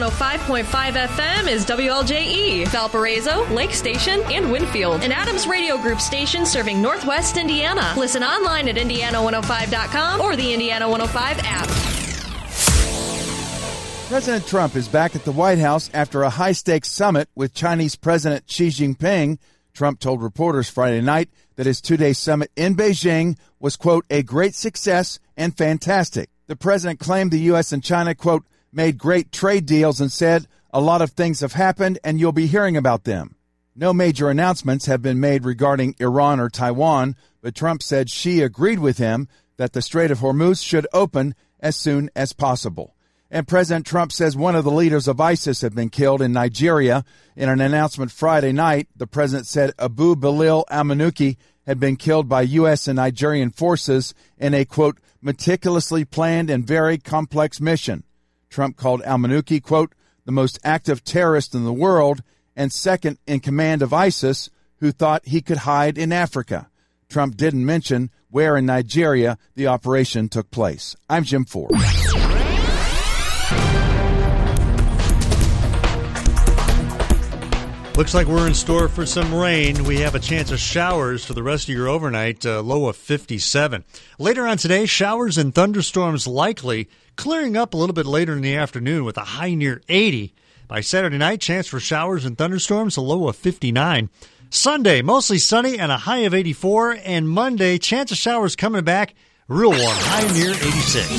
105.5 FM is WLJE, Valparaiso, Lake Station, and Winfield, an Adams Radio Group station serving Northwest Indiana. Listen online at Indiana105.com or the Indiana 105 app. President Trump is back at the White House after a high-stakes summit with Chinese President Xi Jinping. Trump told reporters Friday night that his two-day summit in Beijing was, quote, a great success and fantastic. The president claimed the U.S. and China, quote, made great trade deals and said a lot of things have happened and you'll be hearing about them. No major announcements have been made regarding Iran or Taiwan, but Trump said Xi agreed with him that the Strait of Hormuz should open as soon as possible. And President Trump says one of the leaders of ISIS had been killed in Nigeria. In an announcement Friday night, the president said Abu Bilal al-Manuki had been killed by U.S. and Nigerian forces in a, quote, meticulously planned and very complex mission. Trump called al-Manuki, quote, the most active terrorist in the world and second in command of ISIS, who thought he could hide in Africa. Trump didn't mention where in Nigeria the operation took place. I'm Jim Ford. Looks like we're in store for some rain. We have a chance of showers for the rest of your overnight, low of 57. Later on today, showers and thunderstorms likely, clearing up a little bit later in the afternoon with a high near 80. By Saturday night, chance for showers and thunderstorms, a low of 59. Sunday, mostly sunny and a high of 84. And Monday, chance of showers coming back, real warm, high near 86.